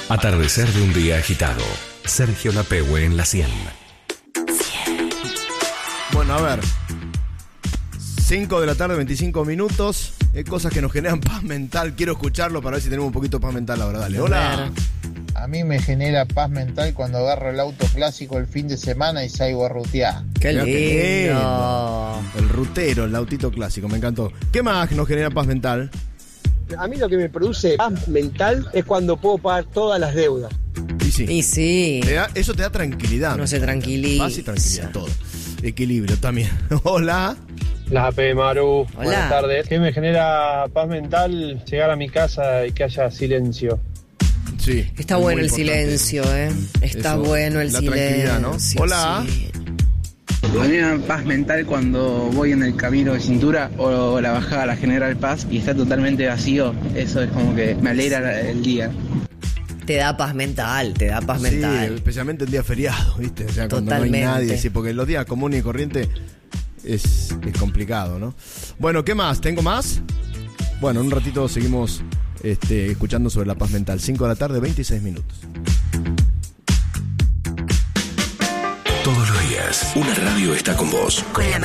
Atardecer de un día agitado. Sergio Lapehue en la 100. Bueno, a ver. 5 de la tarde, 25 minutos. Cosas que nos generan paz mental. Quiero escucharlo para ver si tenemos un poquito de paz mental ahora. Dale, hola. A mí me genera paz mental cuando agarro el auto clásico el fin de semana y salgo a rutear. ¡Qué Mirá qué lindo! lindo. El rutero, el autito clásico, me encantó. ¿Qué más nos genera paz mental? A mí lo que me produce paz mental es cuando puedo pagar todas las deudas. Y sí. Y sí, Eso te da tranquilidad. no se tranquiliza. Paz y tranquilidad, todo. Equilibrio también. Hola. La P. Maru, Hola. buenas tardes. ¿Qué me genera paz mental? Llegar a mi casa y que haya silencio. Sí. Está es bueno muy el importante. silencio, Está Eso, bueno el la silencio. tranquilidad, ¿no? Hola. Sí. A mí me da paz mental cuando voy en el camino de cintura o la bajada a la General Paz y está totalmente vacío. Eso es como que me alegra el día. Te da paz mental, Sí, especialmente en día feriado, ¿viste? O sea, cuando Totalmente. no hay nadie, sí, porque los días comunes y corrientes es complicado, ¿no? Bueno, ¿qué más? ¿Tengo más? Bueno, en un ratito seguimos escuchando sobre la paz mental. 5 de la tarde, 26 minutos. Todos los días, una radio está con vos. Con la